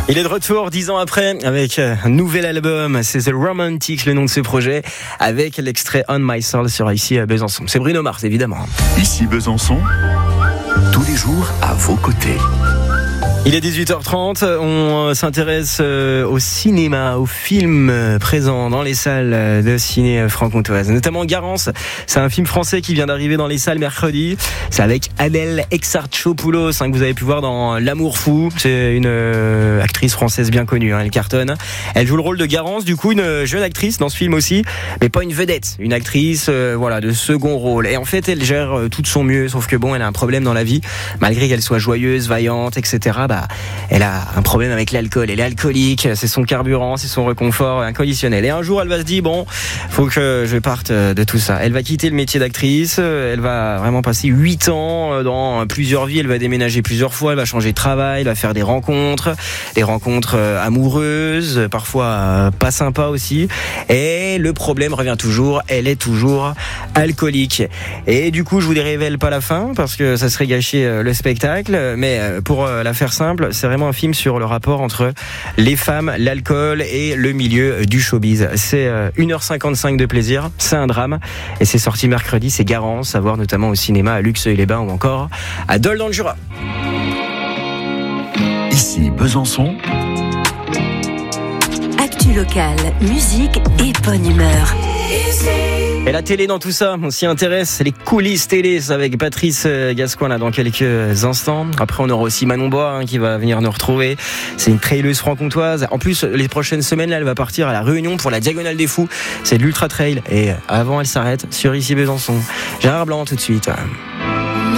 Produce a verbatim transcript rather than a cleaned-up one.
Il est de retour dix ans après avec un nouvel album, c'est The Romantics, le nom de ce projet, avec l'extrait On My Soul sur ici à Besançon. C'est Bruno Mars évidemment. Ici Besançon, tous les jours à vos côtés. Il est dix-huit heures trente, on s'intéresse au cinéma, aux films présents dans les salles de ciné franc-comtoises, notamment Garance. C'est un film français qui vient d'arriver dans les salles mercredi. C'est avec Adèle Exarchopoulos, hein, que vous avez pu voir dans L'Amour fou. C'est une euh, actrice française bien connue, hein, elle cartonne. Elle joue le rôle de Garance, du coup une jeune actrice dans ce film aussi, mais pas une vedette, une actrice euh, voilà de second rôle. Et en fait, elle gère euh, tout de son mieux, sauf que bon, elle a un problème dans la vie, malgré qu'elle soit joyeuse, vaillante, et cetera. Bah, elle a un problème avec l'alcool, elle est alcoolique, c'est son carburant, c'est son réconfort inconditionnel. Et un jour, elle va se dire, bon, faut que je parte de tout ça. Elle va quitter le métier d'actrice, elle va vraiment passer huit ans dans plusieurs vies, elle va déménager plusieurs fois, elle va changer de travail, elle va faire des rencontres, des rencontres amoureuses, parfois pas sympas aussi. Et le problème revient toujours, elle est toujours alcoolique. Et du coup, je vous révèle pas la fin, parce que ça serait gâcher le spectacle, mais pour la faire simple, c'est vraiment un film sur le rapport entre les femmes, l'alcool et le milieu du showbiz. C'est une heure cinquante-cinq de plaisir, c'est un drame et c'est sorti mercredi, c'est Garance, à voir notamment au cinéma à Luxeuil-les-Bains ou encore à Dole dans le Jura. Ici Besançon. Actu locale, musique et bonne humeur. Et la télé dans tout ça, on s'y intéresse, les coulisses télé, c'est avec Patrice Gascoin là dans quelques instants. Après on aura aussi Manon Bois hein, qui va venir nous retrouver. C'est une traileuse franc-comtoise. En plus les prochaines semaines là, elle va partir à la Réunion pour la Diagonale des Fous. C'est de l'ultra trail et avant elle s'arrête sur ici Besançon. Gérard Blanc tout de suite.